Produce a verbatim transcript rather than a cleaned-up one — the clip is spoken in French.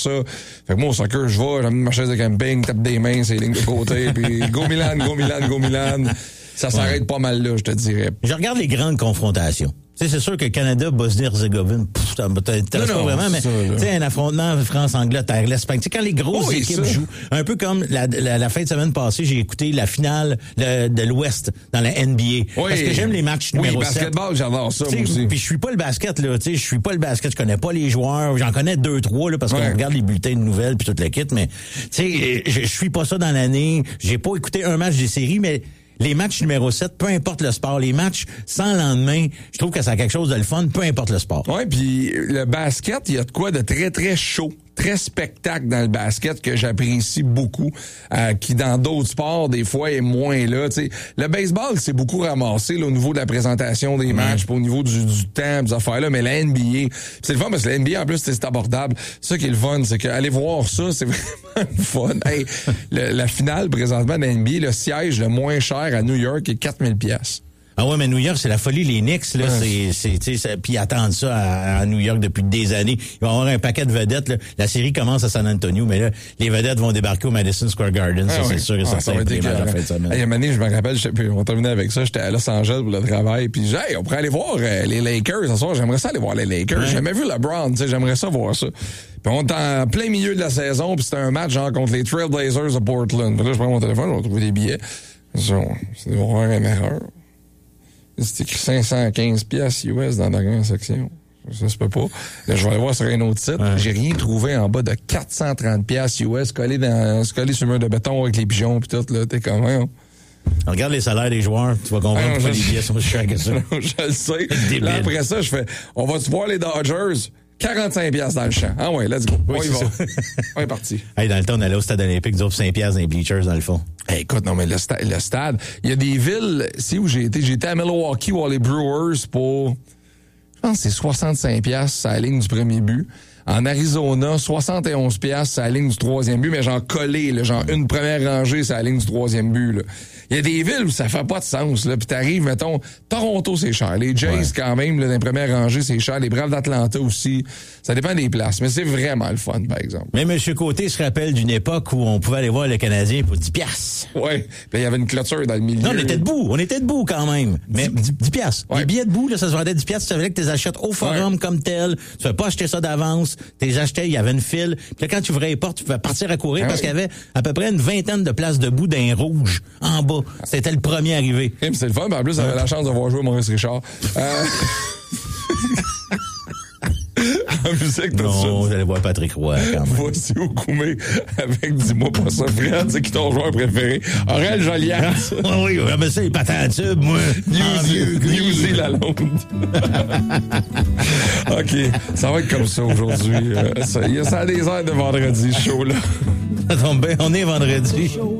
ça. Fait que moi, au soccer, je vais, j'amène ma chaise de camping, tape des mains, c'est les lignes de côté, puis go Milan, go Milan, go Milan. Ça s'arrête ouais. pas mal là, je te dirais. Je regarde les grandes confrontations. Tu sais, c'est sûr que Canada, Bosnie-Herzégovine, pff, ça t'intéresse pas vraiment, mais tu sais, un affrontement France-Angleterre, l'Espagne. Tu sais, quand les grosses oh, équipes jouent, un peu comme la, la, la fin de semaine passée, j'ai écouté la finale le, de l'Ouest dans la N B A. Oui. Parce que j'aime les matchs numéro oui, sept. basketball, j'adore ça, moi aussi. Puis je suis pas le basket, là, tu sais, je suis pas le basket, je connais pas les joueurs, j'en connais deux, trois, là, parce ouais. qu'on regarde les bulletins de nouvelles puis toute la kit, mais tu sais, je, je suis pas ça dans l'année, j'ai pas écouté un match des séries, mais les matchs numéro sept, peu importe le sport, les matchs sans lendemain, je trouve que ça a quelque chose de le fun, peu importe le sport. Ouais, puis le basket, il y a de quoi de très, très chaud, très spectacle dans le basket que j'apprécie beaucoup, euh, qui dans d'autres sports, des fois, est moins là. T'sais. Le baseball, c'est beaucoup ramassé là, au niveau de la présentation des matchs, mmh. au niveau du, du temps, des affaires-là, mais la N B A, c'est le fun parce que la N B A, en plus, c'est abordable. Ça qui est le fun, c'est que aller voir ça, c'est vraiment le fun. Hey, le, la finale, présentement, de la N B A, le siège le moins cher à New York est quatre mille dollars. Ah ouais, mais New York, c'est la folie. Les Knicks, là, ouais. c'est, c'est, tu sais, puis ils attendent ça à, à New York depuis des années. Ils vont avoir un paquet de vedettes, là. La série commence à San Antonio, mais là, les vedettes vont débarquer au Madison Square Garden. Ah ça, ouais. c'est sûr que ça, ah, ça va être la fin de semaine. Hey, année, je me rappelle, je, puis on terminait avec ça, j'étais à Los Angeles pour le travail, puis j'ai, hey, on pourrait aller voir euh, les Lakers ce soir. J'aimerais ça aller voir les Lakers. Ouais. J'ai jamais vu LeBron, tu sais, j'aimerais ça voir ça. Puis on est en plein milieu de la saison, puis c'était un match genre contre les Trailblazers de Portland. Puis là, je prends mon téléphone, je vais trouver des billets. C'est vraiment une erreur. C'est écrit cinq cent quinze piastres U S dans la dernière section. Ça se peut pas. Là, je vais aller voir sur un autre site. Ouais. J'ai rien trouvé en bas de quatre cent trente piastres U S collé dans, collé sur le mur de béton avec les pigeons pis tout, là. T'es comment? Regarde les salaires des joueurs, tu vas comprendre ah, pourquoi les billets sont plus chers que ça. Je le sais. Là, après ça, je fais, on va-tu voir les Dodgers? quarante-cinq piastres dans le champ. Ah ouais, let's go. Oui, on y va. On est parti. Hey, dans le temps, on allait au stade olympique, nous autres, cinq piastres dans les bleachers, dans le fond. Hey, écoute, non, mais le, sta- le stade, il y a des villes, c'est où j'ai été. J'ai été à Milwaukee, voir les Brewers pour, je pense que c'est soixante-cinq piastres, c'est la ligne du premier but. En Arizona, soixante et onze piastres, c'est la ligne du troisième but, mais genre collé, là, genre une première rangée, c'est la ligne du troisième but, là. Il y a des villes où ça fait pas de sens, là. Puis t'arrives, mettons, Toronto, c'est cher. Les Jays, ouais. quand même, là, dans les premières rangées, c'est cher. Les Braves d'Atlanta aussi. Ça dépend des places. Mais c'est vraiment le fun, par exemple. Mais M. Côté se rappelle d'une époque où on pouvait aller voir le Canadien pour dix piastres. Ouais. Puis il y avait une clôture dans le milieu. Non, on était debout. On était debout quand même. Mais dix piastres. Ouais. Les billets debout, là, ça se vendait dix piastres. Tu savais que tu les achètes au forum ouais. comme tel. Tu ne fais pas acheter ça d'avance. Tu les achetais, il y avait une file. Puis là, quand tu ouvrais les portes, tu pouvais partir à courir ah parce ouais. qu'il y avait à peu près une vingtaine de places debout d'un rouge en bas. C'était le premier arrivé. Et c'est le fun, mais en plus, j'avais la chance de voir jouer Maurice Richard. Euh... en musique, tout non, j'allais voir Patrick Roy, quand même. Voici au Koumé avec Dis-moi pas ça, Fred, c'est qui ton joueur préféré? Aurel Joliat. oui, oui, mais ça, les patins à tube, moi. Newsy la longue. OK, ça va être comme ça aujourd'hui. Il y a ça a des airs de vendredi chaud, là. Ça tombe bien, on est vendredi.